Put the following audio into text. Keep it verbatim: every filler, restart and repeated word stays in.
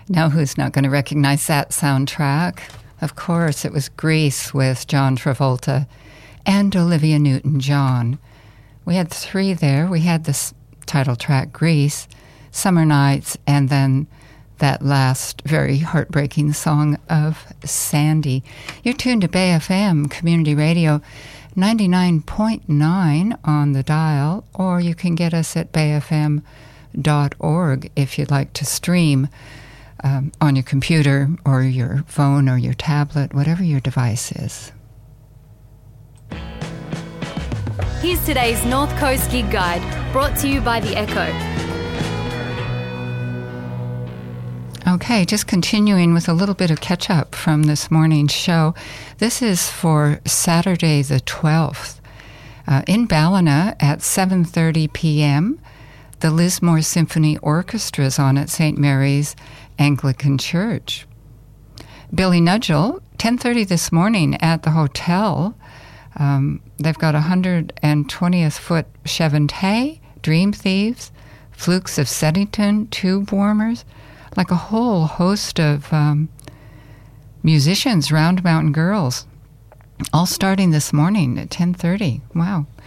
Now, who's not going to recognize that soundtrack? Of course, it was Grease with John Travolta and Olivia Newton-John. We had three there. We had this title track, Grease, Summer Nights, and then that last very heartbreaking song of Sandy. You're tuned to Bay F M, Community Radio, ninety-nine point nine on the dial, or you can get us at bay f m dot org if you'd like to stream um, on your computer or your phone or your tablet, whatever your device is. Here's today's North Coast Gig Guide, brought to you by The Echo. Okay, just continuing with a little bit of catch-up from this morning's show. This is for Saturday the twelfth. Uh, in Ballina at seven thirty p.m., the Lismore Symphony Orchestra is on at Saint Mary's Anglican Church. Billy Nudgel, ten thirty this morning at the hotel. Um, they've got a one hundred twentieth foot Cheventay, Dream Thieves, Flukes of Seddington, Tube Warmers, like a whole host of um, musicians, Round Mountain Girls, all starting this morning at ten thirty. Wow.